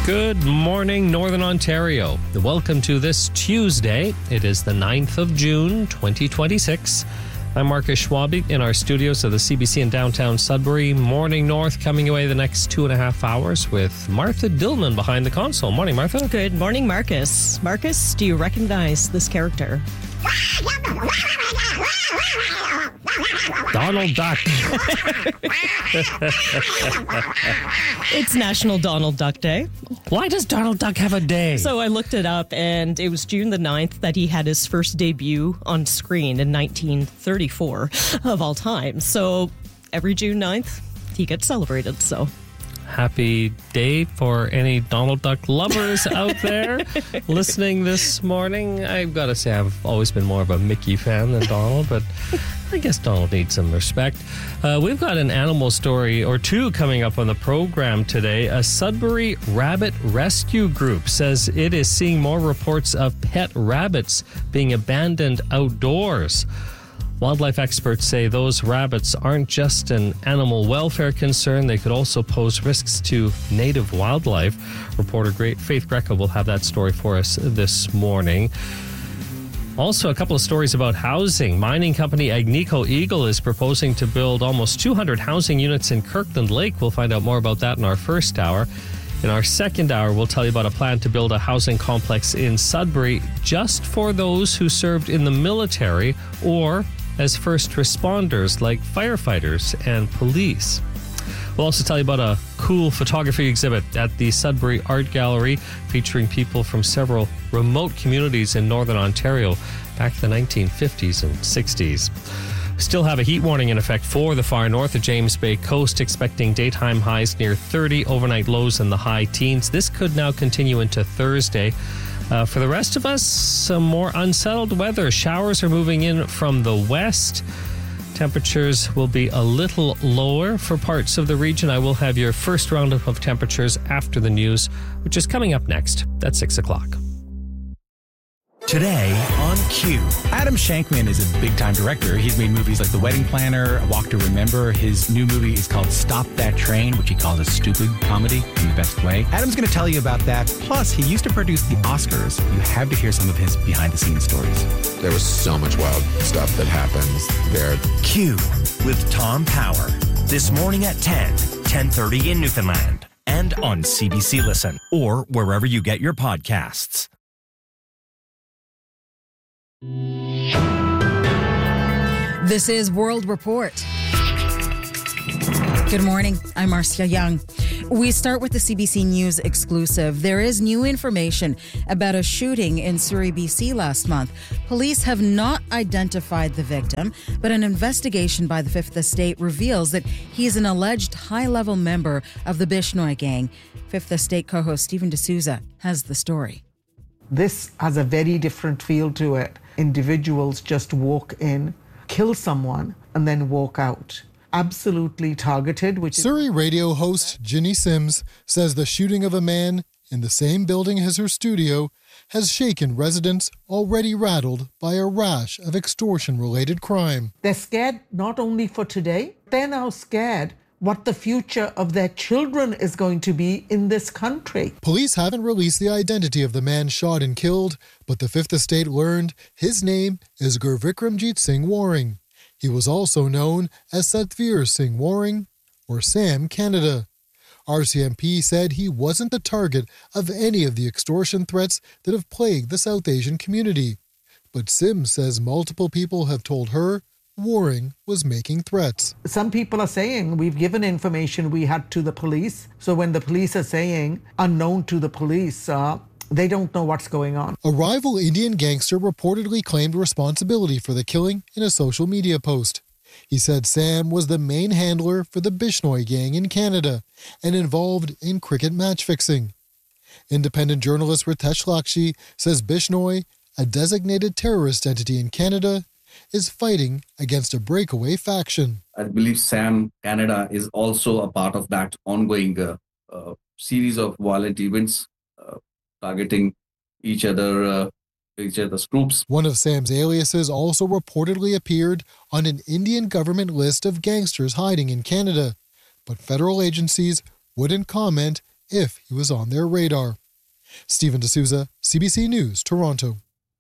Good morning, Northern Ontario. Welcome to this Tuesday. It is the 9th of June, 2026. I'm Marcus Schwabe in our studios of the CBC in downtown Sudbury. Morning North coming away the next 2.5 hours with Martha Dillman behind the console. Morning, Martha. Good morning, Marcus. Marcus, do you recognize this character? Donald Duck. It's National Donald Duck Day. Why does Donald Duck have a day? So I looked it up, and it was June the 9th that he had his first debut on screen in 1934 of all time. So every June 9th, he gets celebrated, so... Happy day for any Donald Duck lovers out there listening this morning. I've got to say I've always been more of a Mickey fan than Donald, but I guess Donald needs some respect. We've got an animal story or two coming up on the program today. A Sudbury rabbit rescue group says it is seeing more reports of pet rabbits being abandoned outdoors. Wildlife experts say those rabbits aren't just an animal welfare concern, they could also pose risks to native wildlife. Reporter Faith Greco will have that story for us this morning. Also, a couple of stories about housing. Mining company Agnico Eagle is proposing to build almost 200 housing units in Kirkland Lake. We'll find out more about that in our first hour. In our second hour, we'll tell you about a plan to build a housing complex in Sudbury just for those who served in the military or as first responders like firefighters and police. We'll also tell you about a cool photography exhibit at the Sudbury Art Gallery featuring people from several remote communities in Northern Ontario back in the 1950s and 60s. Still have a heat warning in effect for the far north of James Bay coast, expecting daytime highs near 30, overnight lows in the high teens. This could now continue into Thursday. For the rest of us, some more unsettled weather. Showers are moving in from the west. Temperatures will be a little lower for parts of the region. I will have your first roundup of temperatures after the news, which is coming up next at 6 o'clock. Today on Q. Adam Shankman is a big-time director. He's made movies like The Wedding Planner, A Walk to Remember. His new movie is called Stop That Train, which he calls a stupid comedy in the best way. Adam's going to tell you about that. Plus, he used to produce the Oscars. You have to hear some of his behind-the-scenes stories. There was so much wild stuff that happens there. Q with Tom Power. This morning at 10:30 in Newfoundland. And on CBC Listen or wherever you get your podcasts. This is World Report. Good morning. I'm Marcia Young. We start with the CBC News exclusive. There is new information about a shooting in Surrey, BC last month. Police have not identified the victim, but an investigation by the Fifth Estate reveals that he is an alleged high-level member of the Bishnoi gang. Fifth Estate co-host Stephen D'Souza has the story. This has a very different feel to it. Individuals just walk in, kill someone, and then walk out. Absolutely targeted. Surrey radio host Ginny Sims says the shooting of a man in the same building as her studio has shaken residents already rattled by a rash of extortion-related crime. They're scared not only for today, they're now scared what the future of their children is going to be in this country. Police haven't released the identity of the man shot and killed, but the Fifth Estate learned his name is Gurvikramjit Singh Waring. He was also known as Satvir Singh Waring, or Sam Canada. RCMP said he wasn't the target of any of the extortion threats that have plagued the South Asian community. But Sims says multiple people have told her Waring was making threats. Some people are saying we've given information we had to the police. So when the police are saying unknown to the police, they don't know what's going on. A rival Indian gangster reportedly claimed responsibility for the killing in a social media post. He said Sam was the main handler for the Bishnoi gang in Canada and involved in cricket match fixing. Independent journalist Ritesh Lakshmi says Bishnoi, a designated terrorist entity in Canada, is fighting against a breakaway faction. I believe Sam Canada is also a part of that ongoing series of violent events targeting each other's groups. One of Sam's aliases also reportedly appeared on an Indian government list of gangsters hiding in Canada, but federal agencies wouldn't comment if he was on their radar. Stephen D'Souza, CBC News, Toronto.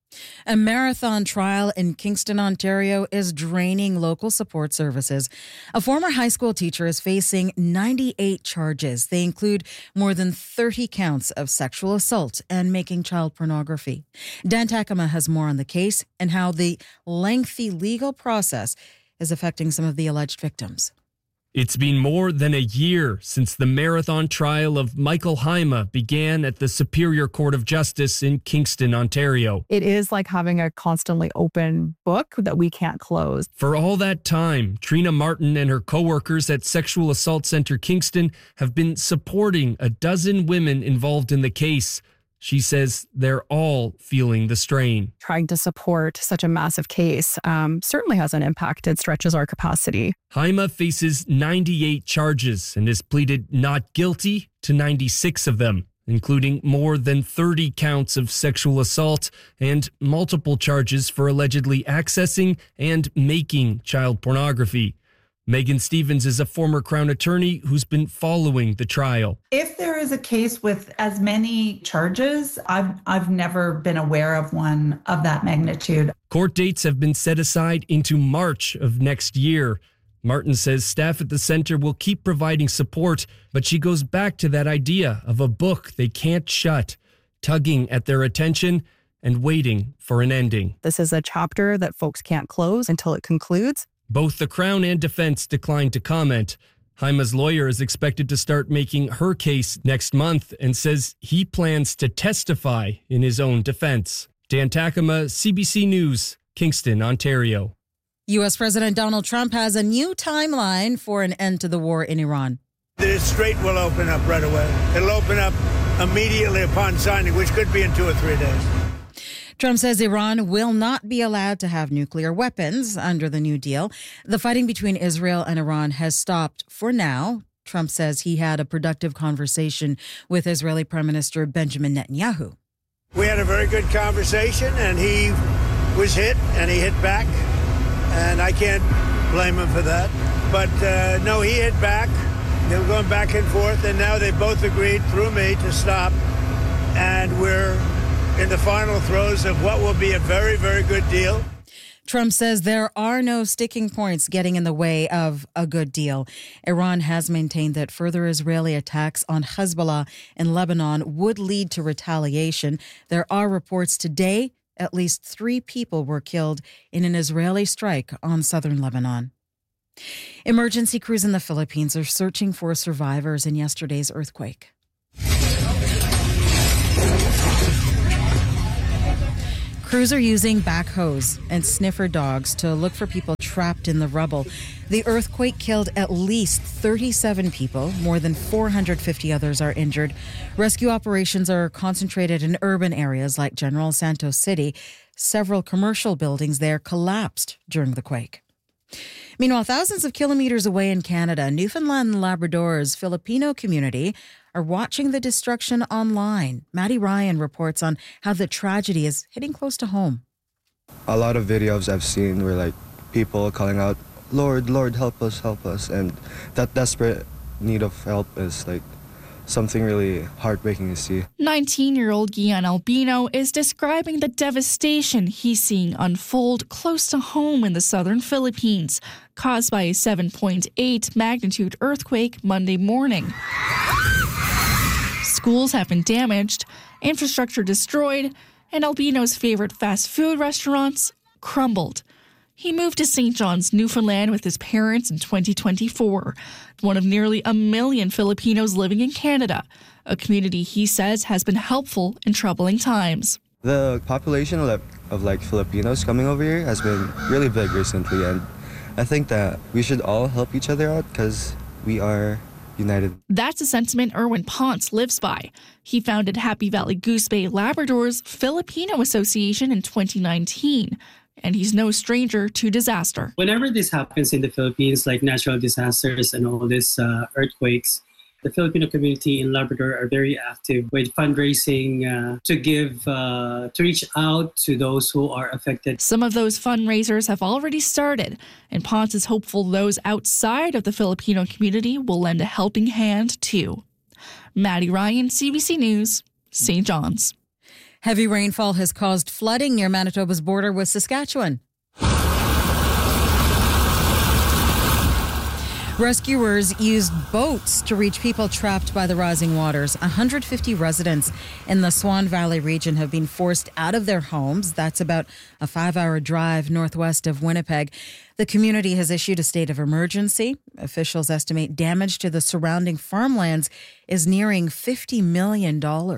A marathon trial in Kingston, Ontario is draining local support services. A former high school teacher is facing 98 charges. They include more than 30 counts of sexual assault and making child pornography. Dan Takema has more on the case and how the lengthy legal process is affecting some of the alleged victims. It's been more than a year since the marathon trial of Michael Haima began at the Superior Court of Justice in Kingston, Ontario. It is like having a constantly open book that we can't close. For all that time, Trina Martin and her co-workers at Sexual Assault Centre Kingston have been supporting a dozen women involved in the case. She says they're all feeling the strain. Trying to support such a massive case certainly has an impact. It stretches our capacity. Haima faces 98 charges and has pleaded not guilty to 96 of them, including more than 30 counts of sexual assault and multiple charges for allegedly accessing and making child pornography. Megan Stevens is a former Crown attorney who's been following the trial. If there is a case with as many charges, I've never been aware of one of that magnitude. Court dates have been set aside into March of next year. Martin says staff at the center will keep providing support, but she goes back to that idea of a book they can't shut, tugging at their attention and waiting for an ending. This is a chapter that folks can't close until it concludes. Both the Crown and defense declined to comment. Haima's lawyer is expected to start making her case next month and says he plans to testify in his own defense. Dan Takema, CBC News, Kingston, Ontario. U.S. President Donald Trump has a new timeline for an end to the war in Iran. The Strait will open up right away. It'll open up immediately upon signing, which could be in 2 or 3 days. Trump says Iran will not be allowed to have nuclear weapons under the new deal. The fighting between Israel and Iran has stopped for now. Trump says he had a productive conversation with Israeli Prime Minister Benjamin Netanyahu. We had a very good conversation, and he was hit, and he hit back, and I can't blame him for that. But no, he hit back. They were going back and forth, and now they both agreed through me to stop, and we're in the final throes of what will be a very, very good deal. Trump says there are no sticking points getting in the way of a good deal. Iran has maintained that further Israeli attacks on Hezbollah in Lebanon would lead to retaliation. There are reports today at least 3 people were killed in an Israeli strike on southern Lebanon. Emergency crews in the Philippines are searching for survivors in yesterday's earthquake. Crews are using backhoes and sniffer dogs to look for people trapped in the rubble. The earthquake killed at least 37 people. More than 450 others are injured. Rescue operations are concentrated in urban areas like General Santos City. Several commercial buildings there collapsed during the quake. Meanwhile, thousands of kilometers away in Canada, Newfoundland and Labrador's Filipino community are watching the destruction online. Maddie Ryan reports on how the tragedy is hitting close to home. A lot of videos I've seen were like people calling out, Lord, Lord, help us, help us. And that desperate need of help is like something really heartbreaking to see. 19-year-old Gian Albino is describing the devastation he's seeing unfold close to home in the southern Philippines, caused by a 7.8 magnitude earthquake Monday morning. Schools have been damaged, infrastructure destroyed, and Albino's favorite fast food restaurants crumbled. He moved to St. John's, Newfoundland with his parents in 2024, one of nearly 1 million Filipinos living in Canada, a community he says has been helpful in troubling times. The population of like Filipinos coming over here has been really big recently, and I think that we should all help each other out because we are united. That's a sentiment Erwin Ponce lives by. He founded Happy Valley Goose Bay Labrador's Filipino Association in 2019. And he's no stranger to disaster. Whenever this happens in the Philippines, like natural disasters and all these earthquakes, the Filipino community in Labrador are very active with fundraising to give, to reach out to those who are affected. Some of those fundraisers have already started, and Ponce is hopeful those outside of the Filipino community will lend a helping hand too. Maddie Ryan, CBC News, St. John's. Heavy rainfall has caused flooding near Manitoba's border with Saskatchewan. Rescuers used boats to reach people trapped by the rising waters. 150 residents in the Swan Valley region have been forced out of their homes. That's about a 5-hour drive northwest of Winnipeg. The community has issued a state of emergency. Officials estimate damage to the surrounding farmlands is nearing $50 million.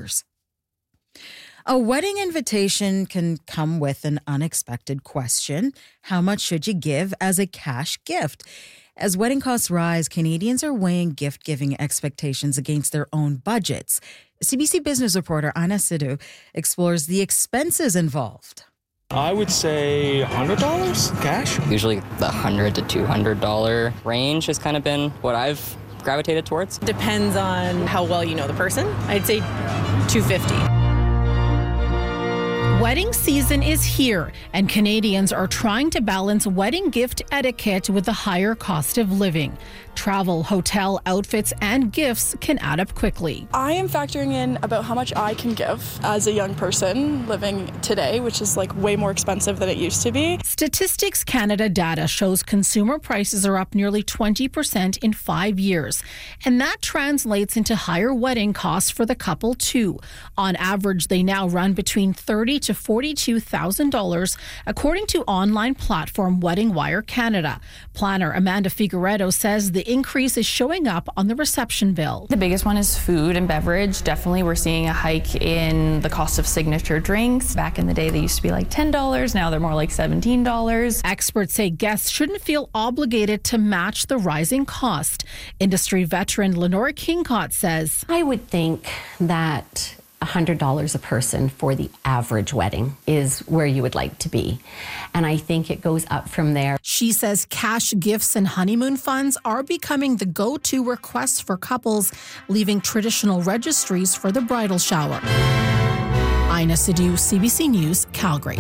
A wedding invitation can come with an unexpected question. How much should you give as a cash gift? As wedding costs rise, Canadians are weighing gift-giving expectations against their own budgets. CBC business reporter Aina Sidhu explores the expenses involved. I would say $100 cash. Usually the $100 to $200 range has kind of been what I've gravitated towards. Depends on how well you know the person. I'd say $250. Wedding season is here, and Canadians are trying to balance wedding gift etiquette with the higher cost of living. Travel, hotel, outfits, and gifts can add up quickly. I am factoring in about how much I can give as a young person living today, which is like way more expensive than it used to be. Statistics Canada data shows consumer prices are up nearly 20% in 5 years, and that translates into higher wedding costs for the couple too. On average, they now run between $30,000 to $42,000, according to online platform Wedding Wire Canada. Planner Amanda Figueredo says the increase is showing up on the reception bill. The biggest one is food and beverage. Definitely we're seeing a hike in the cost of signature drinks. Back in the day, they used to be like $10. Now they're more like $17. Experts say guests shouldn't feel obligated to match the rising cost. Industry veteran Lenora Kingcott says, I would think that $100 a person for the average wedding is where you would like to be. And I think it goes up from there. She says cash gifts and honeymoon funds are becoming the go-to requests for couples, leaving traditional registries for the bridal shower. Aina Sidhu, CBC News, Calgary.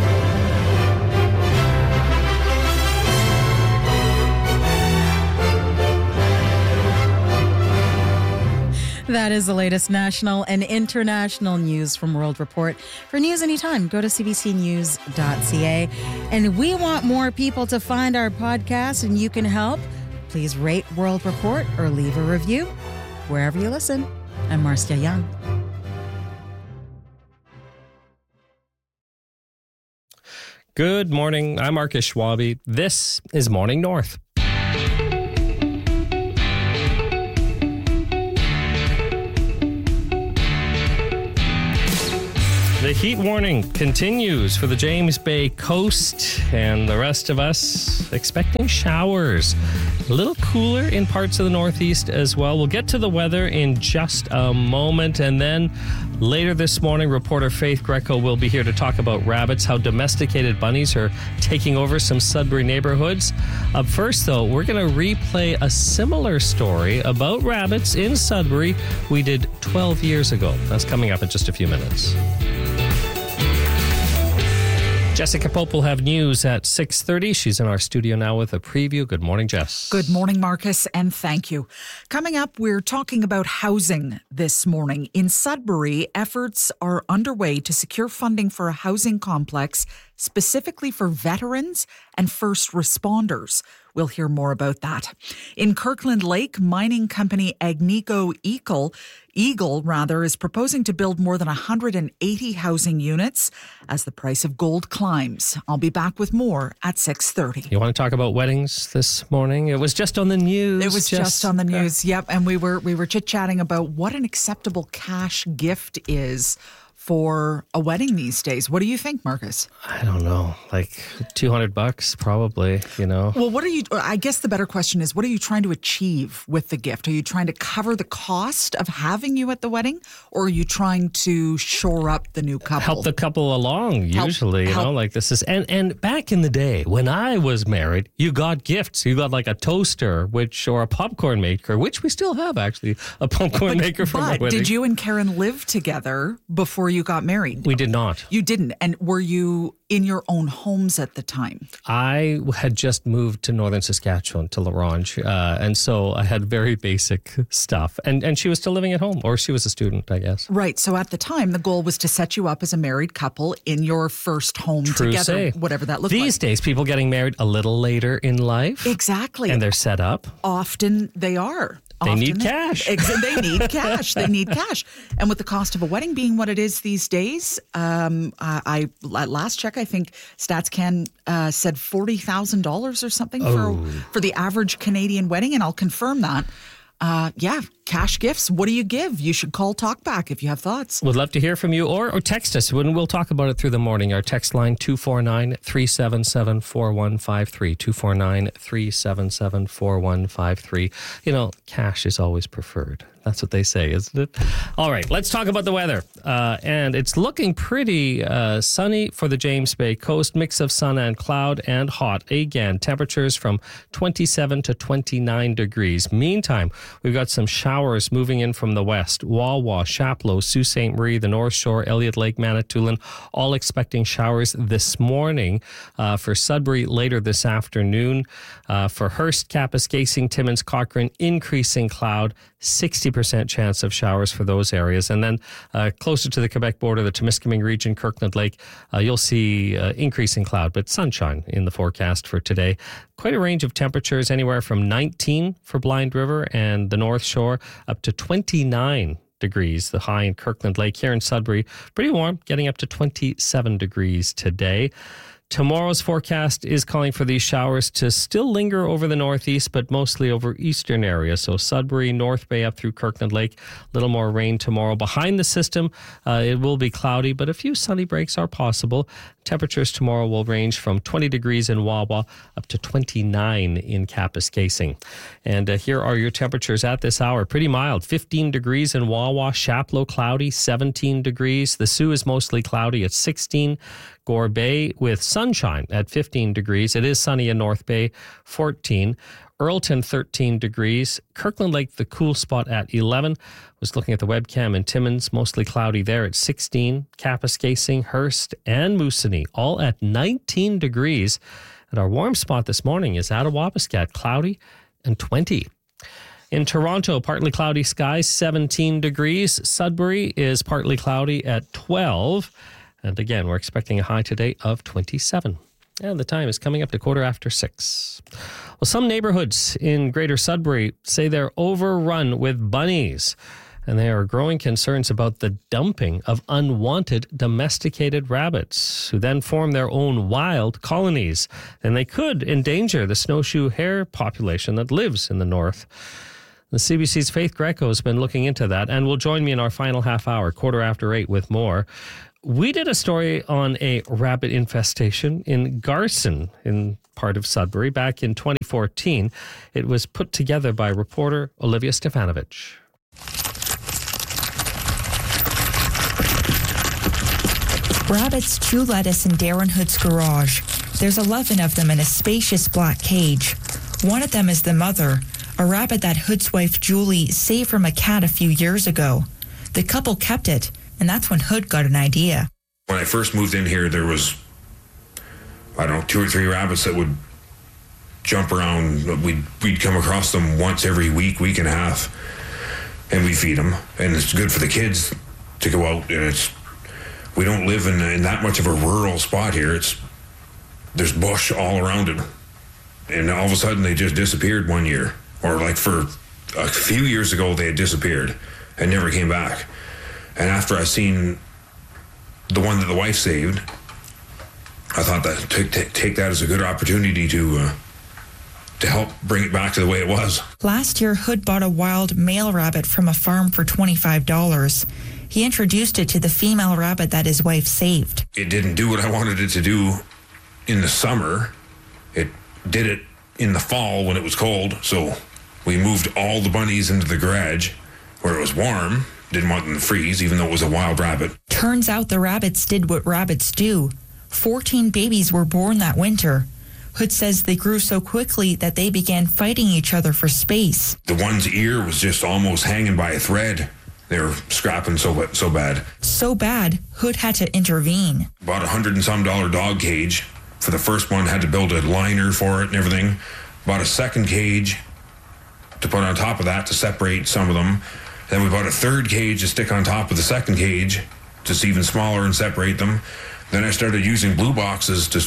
That is the latest national and international news from World Report. For news anytime, go to cbcnews.ca. And we want more people to find our podcast, and you can help. Please rate World Report or leave a review wherever you listen. I'm Marcia Young. Good morning. I'm Marcus Schwabe. This is Morning North. The heat warning continues for the James Bay coast, and the rest of us expecting showers. A little cooler in parts of the northeast as well. We'll get to the weather in just a moment, and then later this morning, reporter Faith Greco will be here to talk about rabbits, how domesticated bunnies are taking over some Sudbury neighborhoods. Up first, though, we're going to replay a similar story about rabbits in Sudbury we did 12 years ago. That's coming up in just a few minutes. Jessica Pope will have news at 6:30. She's in our studio now with a preview. Good morning, Jess. Good morning, Marcus, and thank you. Coming up, we're talking about housing this morning. In Sudbury, efforts are underway to secure funding for a housing complex specifically for veterans and first responders. We'll hear more about that. In Kirkland Lake, mining company Agnico Eagle is proposing to build more than 180 housing units as the price of gold climbs. I'll be back with more at 6:30. You want to talk about weddings this morning? It was just on the news. It was just on the news, yep. And we were chit-chatting about what an acceptable cash gift is for a wedding these days. What do you think, Marcus? I don't know, like $200 probably, you know. Well, I guess the better question is, what are you trying to achieve with the gift? Are you trying to cover the cost of having you at the wedding, or are you trying to shore up the new couple? Help the couple along, usually, you know, like this is, and back in the day when I was married, you got gifts. You got like a toaster, or a popcorn maker, which we still have actually, a popcorn maker for my wedding. Did you and Karen live together before you got married? We did not. You didn't. And were you in your own homes at the time? I had just moved to northern Saskatchewan, to La Ronge, and so I had very basic stuff. And she was still living at home, or she was a student, I guess. Right. So at the time, the goal was to set you up as a married couple in your first home together, whatever that looked like. These days, people getting married a little later in life. Exactly. And they're set up. Often they are. They need cash. They need cash. They need cash. And with the cost of a wedding being what it is these days, I at last check, I think StatsCan said $40,000 or something for the average Canadian wedding, and I'll confirm that. Cash gifts. What do you give? You should call Talkback if you have thoughts. We'd love to hear from you, or text us. We'll talk about it through the morning. Our text line 249-377-4153. 249-377-4153. Cash is always preferred. That's what they say, isn't it? All right, let's talk about the weather. And it's looking pretty sunny for the James Bay coast. Mix of sun and cloud and hot. Again, temperatures from 27 to 29 degrees. Meantime, we've got some showers moving in from the west. Wawa, Chapleau, Sault Ste. Marie, the North Shore, Elliott Lake, Manitoulin, all expecting showers this morning. For Sudbury, later this afternoon. For Hearst, Kapuskasing, Timmins, Cochrane, increasing cloud. 60% chance of showers for those areas. And then closer to the Quebec border, the Temiskaming region, Kirkland Lake, you'll see increasing cloud, but sunshine in the forecast for today. Quite a range of temperatures, anywhere from 19 for Blind River and the North Shore up to 29 degrees, the high in Kirkland Lake. Here in Sudbury, pretty warm, getting up to 27 degrees today. Tomorrow's forecast is calling for these showers to still linger over the northeast, but mostly over eastern areas. So Sudbury, North Bay up through Kirkland Lake, a little more rain tomorrow. Behind the system, it will be cloudy, but a few sunny breaks are possible. Temperatures tomorrow will range from 20 degrees in Wawa up to 29 in Kapuskasing. And here are your temperatures at this hour. Pretty mild. 15 degrees in Wawa, Chapleau cloudy, 17 degrees. The Sioux is mostly cloudy at 16. Gore Bay with sunshine at 15 degrees. It is sunny in North Bay, 14. Earlton, 13 degrees. Kirkland Lake, the cool spot at 11. Was looking at the webcam in Timmins, mostly cloudy there at 16. Kapuskasing, Hearst, and Moosonee, all at 19 degrees. And our warm spot this morning is Attawapiskat, cloudy and 20. In Toronto, partly cloudy skies, 17 degrees. Sudbury is partly cloudy at 12. And again, we're expecting a high today of 27. And the time is coming up to 6:15. Well, some neighborhoods in Greater Sudbury say they're overrun with bunnies. And there are growing concerns about the dumping of unwanted domesticated rabbits, who then form their own wild colonies. And they could endanger the snowshoe hare population that lives in the north. The CBC's Faith Greco has been looking into that and will join me in our final half hour, 8:15, with more. We did a story on a rabbit infestation in Garson, in part of Sudbury, back in 2014. It was put together by reporter Olivia Stefanovich. Rabbits chew lettuce in Darren Hood's garage. There's 11 of them in a spacious black cage. One of them is the mother, a rabbit that Hood's wife Julie saved from a cat a few years ago. The couple kept it, and that's when Hood got an idea. When I first moved in here, there was, 2 or 3 rabbits that would jump around. We'd come across them once every week and a half, and we feed them. And it's good for the kids to go out. And we don't live in that much of a rural spot here. There's bush all around it. And all of a sudden, they just disappeared one year. Or like for a few years ago, they had disappeared and never came back. And after I seen the one that the wife saved, I thought that take that as a good opportunity to help bring it back to the way it was. Last year, Hood bought a wild male rabbit from a farm for $25. He introduced it to the female rabbit that his wife saved. It didn't do what I wanted it to do in the summer. It did it in the fall when it was cold. So we moved all the bunnies into the garage where it was warm. Didn't want them to freeze, even though it was a wild rabbit. Turns out the rabbits did what rabbits do. 14 babies were born that winter. Hood says they grew so quickly that they began fighting each other for space. The one's ear was just almost hanging by a thread They were scrapping so bad. So bad, Hood had to intervene. Bought $100 and some dog cage. For the first one, had to build a liner for it and everything. Bought a second cage to put on top of that to separate some of them. Then we bought a third cage to stick on top of the second cage, just even smaller and separate them. Then I started using blue boxes to...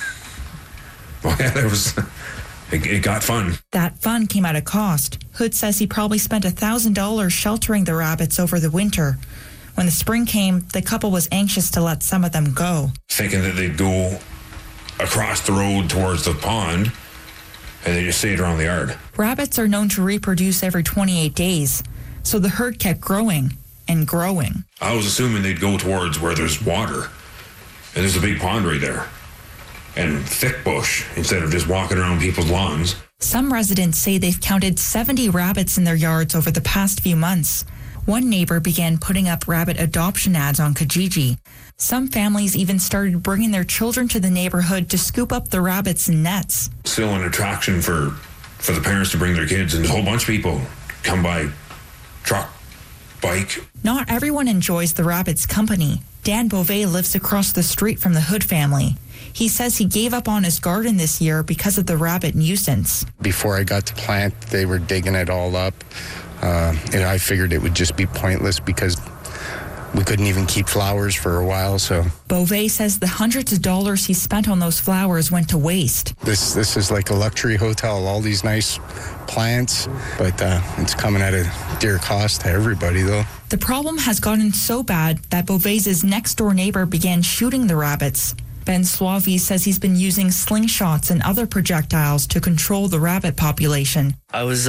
Well, yeah, it got fun. That fun came at a cost. Hood says he probably spent $1,000 sheltering the rabbits over the winter. When the spring came, the couple was anxious to let some of them go. Thinking that they'd go across the road towards the pond, and they just stayed around the yard. Rabbits are known to reproduce every 28 days, so the herd kept growing and growing. I was assuming they'd go towards where there's water, and there's a big pond right there, and thick bush, instead of just walking around people's lawns. Some residents say they've counted 70 rabbits in their yards over the past few months. One neighbor began putting up rabbit adoption ads on Kijiji. Some families even started bringing their children to the neighborhood to scoop up the rabbits in nets. Still an attraction for the parents to bring their kids, and a whole bunch of people come by truck, bike. Not everyone enjoys the rabbits' company. Dan Beauvais lives across the street from the Hood family. He says he gave up on his garden this year because of the rabbit nuisance. Before I got to plant, they were digging it all up. And I figured it would just be pointless because we couldn't even keep flowers for a while. So Beauvais says the hundreds of dollars he spent on those flowers went to waste. This is like a luxury hotel, all these nice plants, but it's coming at a dear cost to everybody, though. The problem has gotten so bad that Beauvais's next-door neighbor began shooting the rabbits. Ben Suavi says he's been using slingshots and other projectiles to control the rabbit population. I was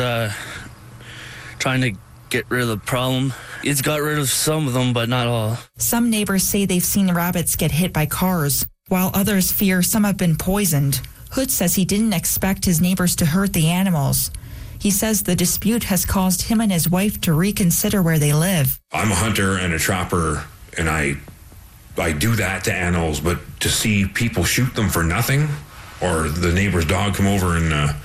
trying to get rid of the problem. It's got rid of some of them, but not all. Some neighbors say they've seen rabbits get hit by cars, while others fear some have been poisoned. Hood says he didn't expect his neighbors to hurt the animals. He says the dispute has caused him and his wife to reconsider where they live. I'm a hunter and a trapper, and I do that to animals, but to see people shoot them for nothing, or the neighbor's dog come over and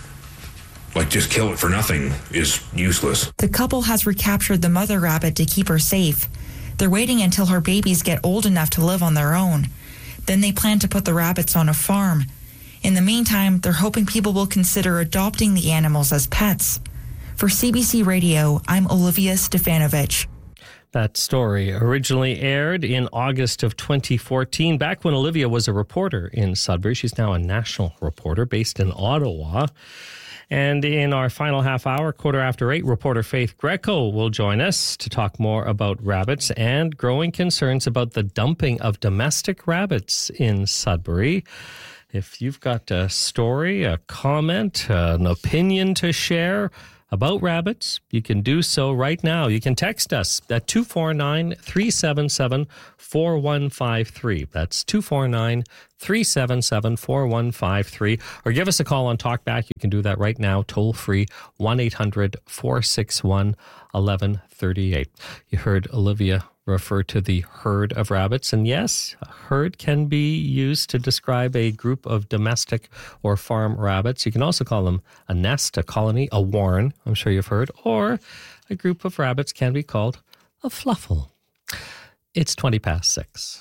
just kill it for nothing, is useless. The couple has recaptured the mother rabbit to keep her safe. They're waiting until her babies get old enough to live on their own. Then they plan to put the rabbits on a farm. In the meantime, they're hoping people will consider adopting the animals as pets. For CBC Radio, I'm Olivia Stefanovic. That story originally aired in August of 2014, back when Olivia was a reporter in Sudbury. She's now a national reporter based in Ottawa. And in our final half hour, 8:15, reporter Faith Greco will join us to talk more about rabbits and growing concerns about the dumping of domestic rabbits in Sudbury. If you've got a story, a comment, an opinion to share about rabbits, you can do so right now. You can text us at 249-377-4153. That's 249-377-4153. Or give us a call on Talkback. You can do that right now, toll free, 1-800-461-1138. You heard Olivia refer to the herd of rabbits. And yes, a herd can be used to describe a group of domestic or farm rabbits. You can also call them a nest, a colony, a warren, I'm sure you've heard, or a group of rabbits can be called a fluffle. It's 6:20.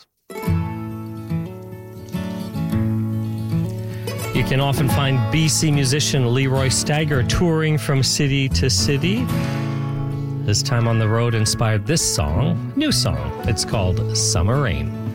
You can often find BC musician Leroy Stagger touring from city to city. His time on the road inspired this song, new song. It's called Summer Rain.